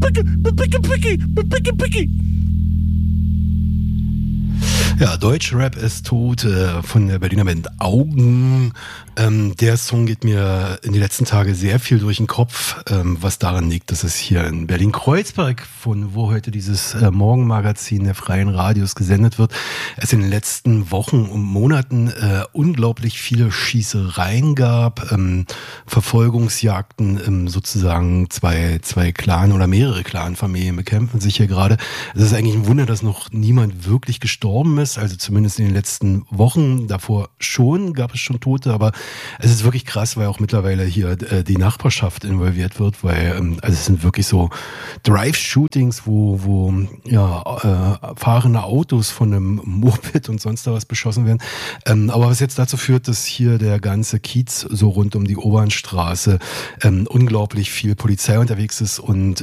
Ja, Deutschrap ist tot von der Berliner Band Augen. Der Song geht mir in den letzten Tagen sehr viel durch den Kopf, was daran liegt, dass es hier in Berlin-Kreuzberg, von wo heute dieses Morgenmagazin der Freien Radios gesendet wird, es in den letzten Wochen und Monaten unglaublich viele Schießereien gab, Verfolgungsjagden, sozusagen zwei Clan oder mehrere Clanfamilien bekämpfen sich hier gerade. Es ist eigentlich ein Wunder, dass noch niemand wirklich gestorben ist, also zumindest in den letzten Wochen. Davor gab es schon Tote, aber es ist wirklich krass, weil auch mittlerweile hier die Nachbarschaft involviert wird, weil also es sind wirklich so Drive-Shootings, wo fahrende Autos von einem Moped und sonst was beschossen werden. Aber was jetzt dazu führt, dass hier der ganze Kiez so rund um die Obernstraße unglaublich viel Polizei unterwegs ist und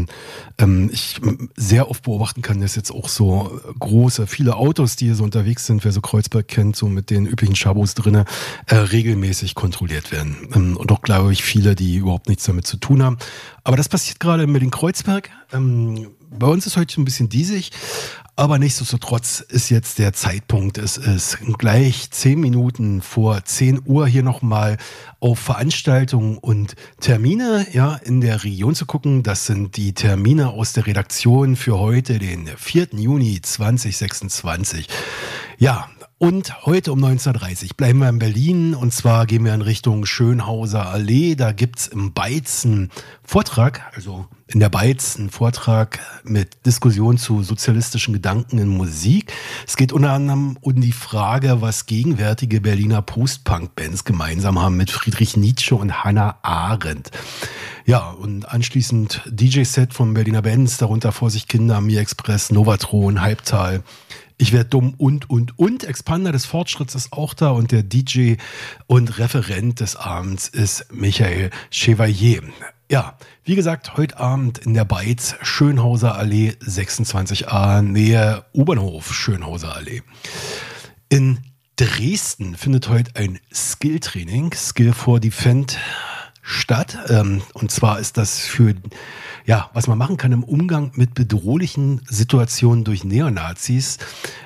ich sehr oft beobachten kann, dass jetzt auch so viele Autos, die hier so unterwegs sind, wer so Kreuzberg kennt, so mit den üblichen Schabos drinne, regelmäßig kontrolliert werden. Und auch, glaube ich, viele, die überhaupt nichts damit zu tun haben. Aber das passiert gerade in Berlin-Kreuzberg. Bei uns ist heute ein bisschen diesig, aber nichtsdestotrotz ist jetzt der Zeitpunkt. Es ist gleich 10 Minuten vor 10 Uhr hier nochmal auf Veranstaltungen und Termine in der Region zu gucken. Das sind die Termine aus der Redaktion für heute, den 4. Juni 2026. Ja, und heute um 19:30 Uhr bleiben wir in Berlin und zwar gehen wir in Richtung Schönhauser Allee. Da gibt's im Beizen Vortrag, also in der Beizen Vortrag mit Diskussion zu sozialistischen Gedanken in Musik. Es geht unter anderem um die Frage, was gegenwärtige Berliner Post-Punk-Bands gemeinsam haben mit Friedrich Nietzsche und Hannah Arendt. Ja, und anschließend DJ-Set von Berliner Bands, darunter Vorsicht Kinder, Mir Express, Novatron, Halbtal, Ich werd dumm und. Expander des Fortschritts ist auch da und der DJ und Referent des Abends ist Michael Chevalier. Ja, wie gesagt, heute Abend in der Beiz, Schönhauser Allee 26a, Nähe U-Bahnhof Schönhauser Allee. In Dresden findet heute ein Skill-Training, Skill for Defend, statt. Und zwar ist das für was man machen kann im Umgang mit bedrohlichen Situationen durch Neonazis.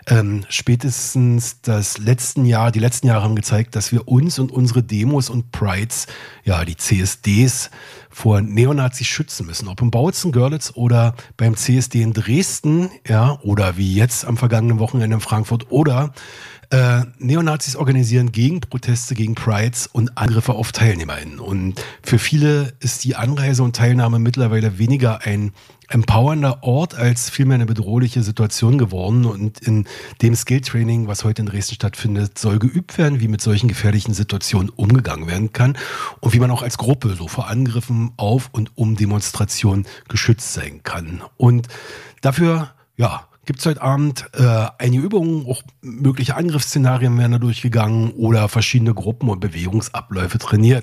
Spätestens die letzten Jahre haben gezeigt, dass wir uns und unsere Demos und Prides, die CSDs, vor Neonazis schützen müssen. Ob im Bautzen, Görlitz oder beim CSD in Dresden, oder wie jetzt am vergangenen Wochenende in Frankfurt oder Neonazis organisieren Gegenproteste gegen Prides und Angriffe auf TeilnehmerInnen. Und für viele ist die Anreise und Teilnahme mittlerweile weniger ein empowernder Ort als vielmehr eine bedrohliche Situation geworden. Und in dem Skill-Training, was heute in Dresden stattfindet, soll geübt werden, wie mit solchen gefährlichen Situationen umgegangen werden kann und wie man auch als Gruppe so vor Angriffen auf und um Demonstrationen geschützt sein kann. Und dafür, gibt es heute Abend einige Übungen, auch mögliche Angriffsszenarien werden da durchgegangen oder verschiedene Gruppen- und Bewegungsabläufe trainiert,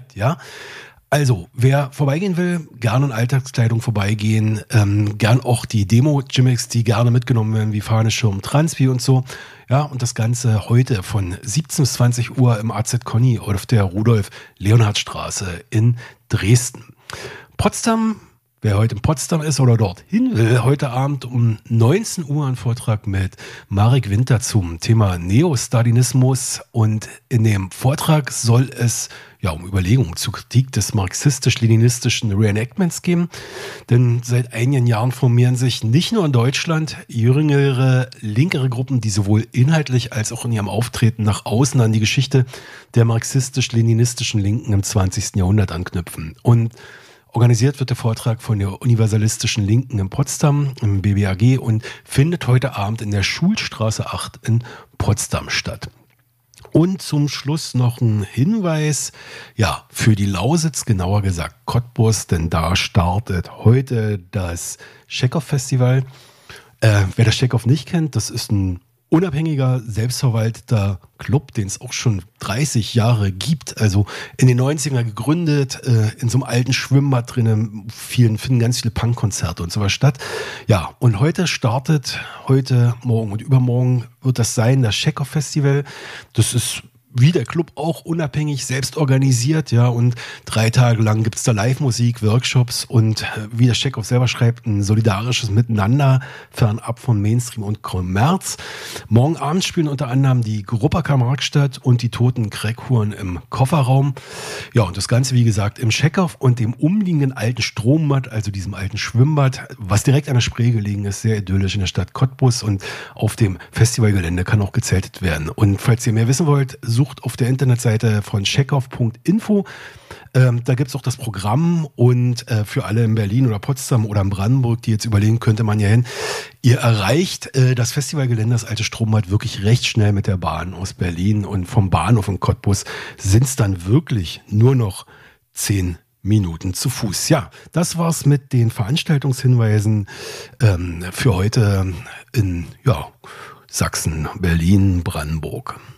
Also, wer vorbeigehen will, gerne in Alltagskleidung vorbeigehen, gern auch die Demo-Gimmicks, die gerne mitgenommen werden, wie Fahne, Schirm, Transpi und so. Ja, und das Ganze heute von 17 bis 20 Uhr im AZ Conny auf der Rudolf-Leonhard-Straße in Dresden. Potsdam. Wer heute in Potsdam ist oder dorthin will, heute Abend um 19 Uhr einen Vortrag mit Marek Winter zum Thema Neostalinismus. Und in dem Vortrag soll es um Überlegungen zur Kritik des marxistisch-leninistischen Reenactments gehen. Denn seit einigen Jahren formieren sich nicht nur in Deutschland jüngere, linkere Gruppen, die sowohl inhaltlich als auch in ihrem Auftreten nach außen an die Geschichte der marxistisch-leninistischen Linken im 20. Jahrhundert anknüpfen. Und organisiert wird der Vortrag von der Universalistischen Linken in Potsdam, im BBAG, und findet heute Abend in der Schulstraße 8 in Potsdam statt. Und zum Schluss noch ein Hinweis, für die Lausitz, genauer gesagt Cottbus, denn da startet heute das Tschechow-Festival. Wer das Tschechow nicht kennt, das ist ein unabhängiger, selbstverwalteter Club, den es auch schon 30 Jahre gibt, also in den 90er gegründet, in so einem alten Schwimmbad drinnen, finden ganz viele Punkkonzerte und so was statt. Ja, und heute, morgen und übermorgen wird das sein, das Tschechow-Festival. Das ist wie der Club auch unabhängig, selbst organisiert, ja, und 3 Tage lang gibt es da Live-Musik, Workshops und wie der Tschechow selber schreibt, ein solidarisches Miteinander, fernab von Mainstream und Kommerz. Morgen Abend spielen unter anderem die Gruppaker Marktstadt und die Toten Kreckhuren im Kofferraum. Ja, und das Ganze, wie gesagt, im Tschechow und dem umliegenden alten Strombad, also diesem alten Schwimmbad, was direkt an der Spree gelegen ist, sehr idyllisch in der Stadt Cottbus, und auf dem Festivalgelände kann auch gezeltet werden. Und falls ihr mehr wissen wollt, sucht auf der Internetseite von tschechow.info. Da gibt es auch das Programm, und für alle in Berlin oder Potsdam oder in Brandenburg, die jetzt überlegen, könnte man ja hin. Ihr erreicht das Festivalgelände, das alte Strombad, wirklich recht schnell mit der Bahn aus Berlin, und vom Bahnhof in Cottbus sind es dann wirklich nur noch 10 Minuten zu Fuß. Ja, das war's mit den Veranstaltungshinweisen für heute in Sachsen, Berlin, Brandenburg.